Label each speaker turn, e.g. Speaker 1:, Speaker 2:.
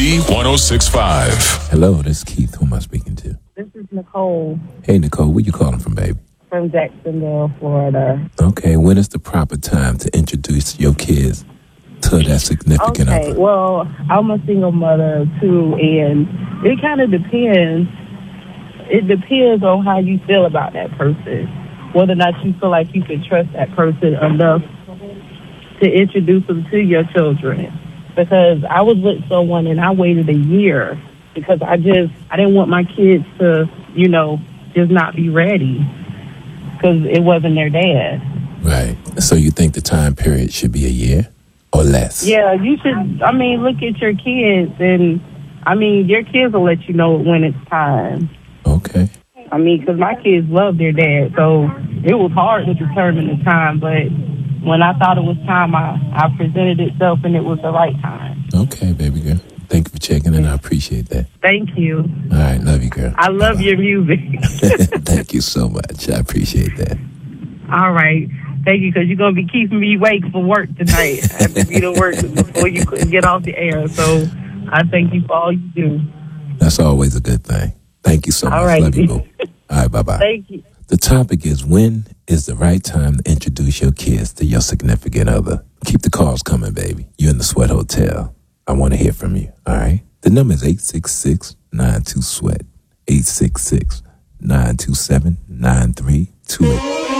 Speaker 1: Z1065.
Speaker 2: Hello, this is Keith. Who am I speaking to?
Speaker 3: This is Nicole
Speaker 2: Hey, Nicole, where you calling from, baby?
Speaker 3: from Jacksonville, Florida.
Speaker 2: Okay, when is the proper time to introduce your kids to that significant
Speaker 3: Okay,
Speaker 2: other?
Speaker 3: well, I'm a single mother too, and it kind of depends. It depends on how you feel about that person, whether or not you feel like you can trust that person enough to introduce them to your children. Because I was with someone and I waited a year because I didn't want my kids to, just not be ready because it wasn't their dad.
Speaker 2: Right. So you think the time period should be a year or less?
Speaker 3: Yeah, you should. Look at your kids, and your kids will let you know when it's time.
Speaker 2: Okay.
Speaker 3: Because my kids love their dad, so it was hard to determine the time. But when I thought it was time, I presented itself, and it was the right time.
Speaker 2: Okay, baby girl. Thank you for checking in. I appreciate that.
Speaker 3: Thank you.
Speaker 2: All right, love you, girl.
Speaker 3: I love your music.
Speaker 2: Thank you so much. I appreciate that.
Speaker 3: All right. Thank you, because you're going to be keeping me awake for work tonight. I have to be to work before you get off the air. So I thank you for all you do.
Speaker 2: That's always a good thing. Thank you so much.
Speaker 3: All right.
Speaker 2: Love you, boo. All right, bye-bye.
Speaker 3: Thank you.
Speaker 2: The topic is, when is the right time to introduce your kids to your significant other? Keep the calls coming, baby. You're in the Sweat Hotel. I want to hear from you, all right? The number is 866-92-SWEAT, 866-927-9328.